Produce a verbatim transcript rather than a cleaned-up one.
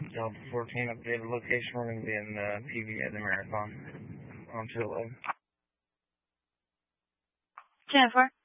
Delta fourteen, updated location. We're going to be in uh, P V at the Marathon on two eleven. ten four.